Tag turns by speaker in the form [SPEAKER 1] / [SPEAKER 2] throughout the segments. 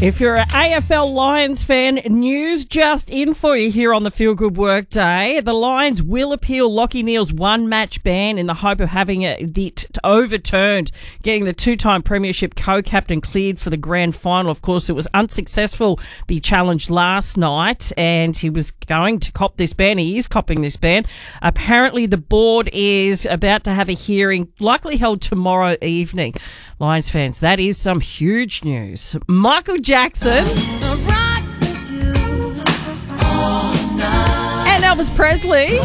[SPEAKER 1] If you're an AFL Lions fan, news just in for you here on the Feel Good Work Day. The Lions will appeal Lachie Neale's one-match ban in the hope of having it overturned, getting the two-time premiership co-captain cleared for the grand final. Of course, it was unsuccessful, the challenge last night, and he was going to cop this ban. He is copping this ban. Apparently, the board is about to have a hearing, likely held tomorrow evening. Lions fans, that is some huge news. Michael Jackson and Elvis Presley.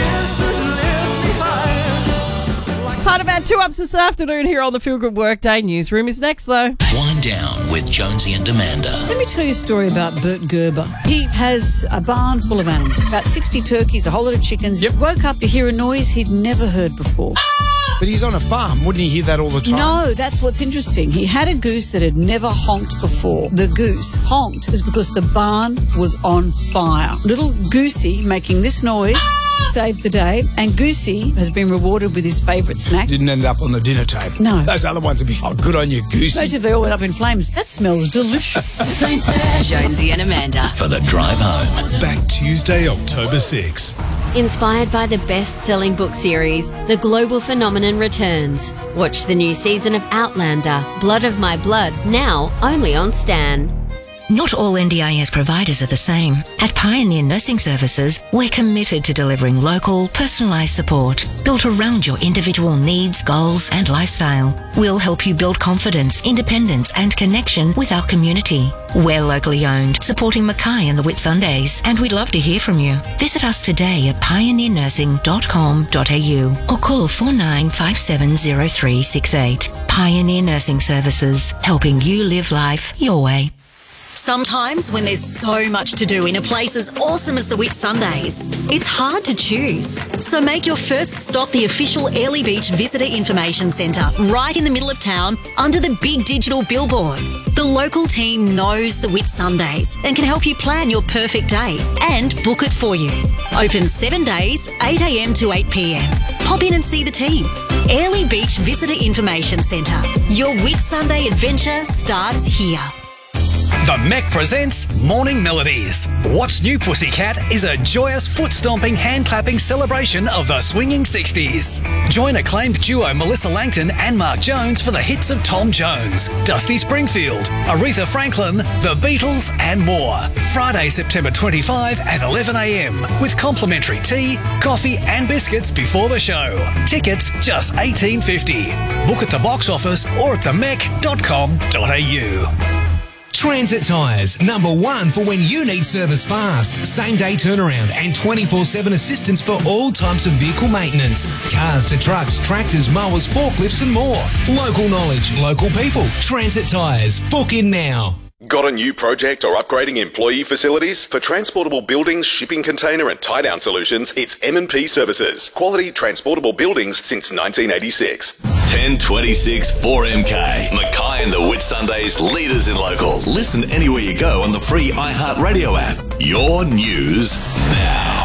[SPEAKER 1] Part of our 2 Ups this afternoon here on the Feel Good Workday. Newsroom is next, though.
[SPEAKER 2] Wind down with Jonesy and Amanda.
[SPEAKER 3] Let me tell you a story about Bert Gerber. He has a barn full of animals, about 60 turkeys, a whole lot of chickens. Yep. Woke up to hear a noise he'd never heard before.
[SPEAKER 4] But he's on a farm. Wouldn't he hear that all the time?
[SPEAKER 3] No, that's what's interesting. He had a goose that had never honked before. The goose honked was because the barn was on fire. Little Goosey making this noise saved the day, and Goosey has been rewarded with his favourite snack.
[SPEAKER 4] Didn't end up on the dinner table.
[SPEAKER 3] No.
[SPEAKER 4] Those other ones would be, oh, good on you, Goosey.
[SPEAKER 3] Imagine if they all went up in flames. That smells delicious.
[SPEAKER 2] Jonesy and Amanda for the drive home.
[SPEAKER 5] Back Tuesday, October 6.
[SPEAKER 6] Inspired by the best-selling book series, The Global Phenomenon returns. Watch the new season of Outlander, Blood of My Blood, now only on Stan.
[SPEAKER 7] Not all NDIS providers are the same. At Pioneer Nursing Services, we're committed to delivering local, personalised support built around your individual needs, goals and lifestyle. We'll help you build confidence, independence and connection with our community. We're locally owned, supporting Mackay and the Whitsundays, and we'd love to hear from you. Visit us today at pioneernursing.com.au or call 49570368. Pioneer Nursing Services, helping you live life your way.
[SPEAKER 8] Sometimes when there's so much to do in a place as awesome as the Whitsundays, it's hard to choose. So make your first stop the official Airlie Beach Visitor Information Centre, right in the middle of town, under the big digital billboard. The local team knows the Whitsundays and can help you plan your perfect day and book it for you. Open 7 days, 8 a.m. to 8 p.m. Pop in and see the team. Airlie Beach Visitor Information Centre. Your Whitsunday adventure starts here.
[SPEAKER 9] The Mech presents Morning Melodies. What's New Pussycat is a joyous foot-stomping, hand-clapping celebration of the swinging 60s. Join acclaimed duo Melissa Langton and Mark Jones for the hits of Tom Jones, Dusty Springfield, Aretha Franklin, The Beatles and more. Friday, September 25 at 11 a.m. with complimentary tea, coffee and biscuits before the show. Tickets just $18.50. Book at the box office or at themech.com.au.
[SPEAKER 10] Transit Tyres, #1 for when you need service fast, same-day turnaround and 24/7 assistance for all types of vehicle maintenance. Cars to trucks, tractors, mowers, forklifts and more. Local knowledge, local people. Transit Tyres. Book in now.
[SPEAKER 11] Got a new project or upgrading employee facilities? For transportable buildings, shipping container and tie-down solutions, it's M&P Services. Quality transportable buildings since 1986.
[SPEAKER 12] 1026 4MK. Mackay and the Whitsundays, leaders in local. Listen anywhere you go on the free iHeartRadio app. Your news now.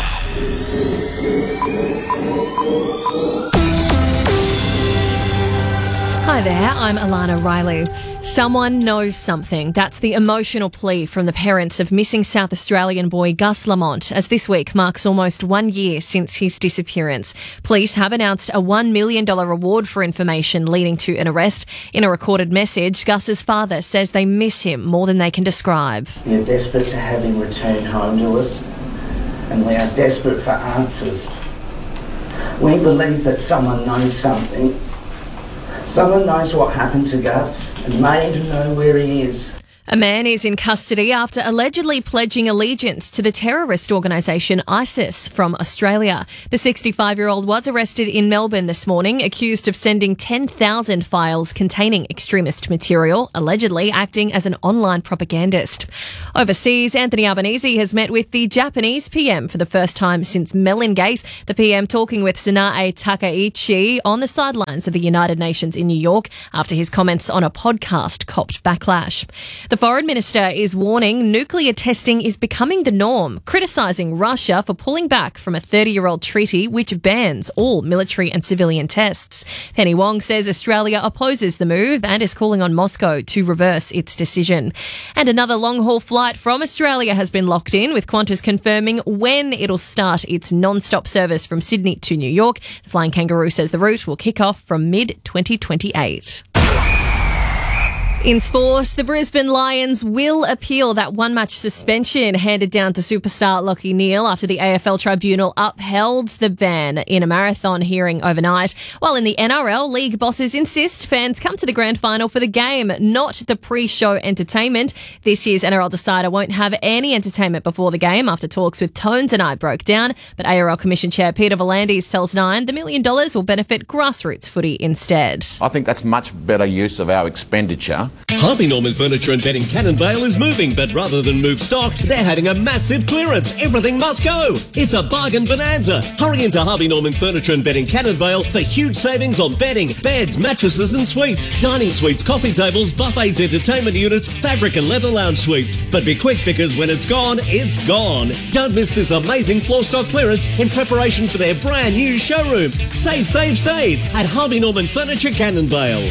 [SPEAKER 13] Hi there, I'm Alana Riley. Someone knows something. That's the emotional plea from the parents of missing South Australian boy Gus Lamont, as this week marks almost 1 year since his disappearance. Police have announced a $1 million reward for information leading to an arrest. In a recorded message, Gus's father says they miss him more than they can describe.
[SPEAKER 14] We are desperate to have him return home to us, and we are desperate for answers. We believe that someone knows something. Someone knows what happened to Gus and may even know where he is.
[SPEAKER 13] A man is in custody after allegedly pledging allegiance to the terrorist organisation ISIS from Australia. The 65-year-old was arrested in Melbourne this morning, accused of sending 10,000 files containing extremist material, allegedly acting as an online propagandist. Overseas, Anthony Albanese has met with the Japanese PM for the first time since Mellingate. The PM talking with Sanae Takaichi on the sidelines of the United Nations in New York after his comments on a podcast copped backlash. The The foreign minister is warning nuclear testing is becoming the norm, criticising Russia for pulling back from a 30-year-old treaty which bans all military and civilian tests. Penny Wong says Australia opposes the move and is calling on Moscow to reverse its decision. And another long-haul flight from Australia has been locked in, with Qantas confirming when it'll start its non-stop service from Sydney to New York. The Flying Kangaroo says the route will kick off from mid-2028. In sport, the Brisbane Lions will appeal that one-match suspension handed down to superstar Lachie Neale after the AFL Tribunal upheld the ban in a marathon hearing overnight. While in the NRL, league bosses insist fans come to the grand final for the game, not the pre-show entertainment. This year's NRL decider won't have any entertainment before the game after talks with Tones and I broke down. But ARL Commission Chair Peter V'landys tells Nine the $1 million will benefit grassroots footy instead.
[SPEAKER 15] I think that's much better use of our expenditure.
[SPEAKER 16] Harvey Norman Furniture and Bedding Cannonvale is moving, but rather than move stock, they're having a massive clearance. Everything must go. It's a bargain bonanza. Hurry into Harvey Norman Furniture and Bedding Cannonvale for huge savings on bedding, beds, mattresses and suites, dining suites, coffee tables, buffets, entertainment units, fabric and leather lounge suites. But be quick, because when it's gone, it's gone. Don't miss this amazing floor stock clearance in preparation for their brand new showroom. Save, save, save at Harvey Norman Furniture Cannonvale.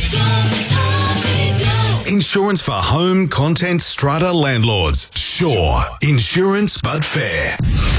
[SPEAKER 5] Insurance for home, content, strata landlords. Sure. Insurance, but fair.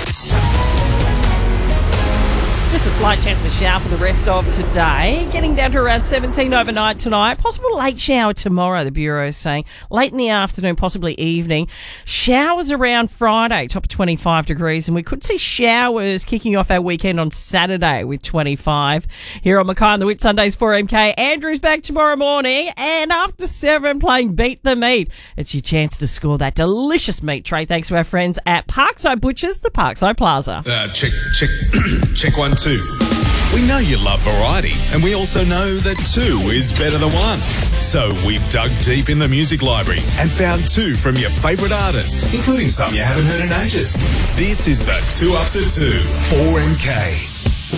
[SPEAKER 1] Just a slight chance of a shower for the rest of today. Getting down to around 17 overnight tonight. Possible late shower tomorrow, the Bureau is saying. Late in the afternoon, possibly evening. Showers around Friday, top of 25 degrees. And we could see showers kicking off our weekend on Saturday with 25. Here on Mackay and the Whitsundays 4MK. Andrew's back tomorrow morning. And after 7, playing Beat the Meat. It's your chance to score that delicious meat tray. Thanks to our friends at Parkside Butchers, the Parkside Plaza.
[SPEAKER 5] Check 1, 2. We know you love variety, and we also know that 2 is better than 1. So we've dug deep in the music library and found 2 from your favourite artists, including some you haven't heard in ages. This is the 2 Ups at 2, 4MK.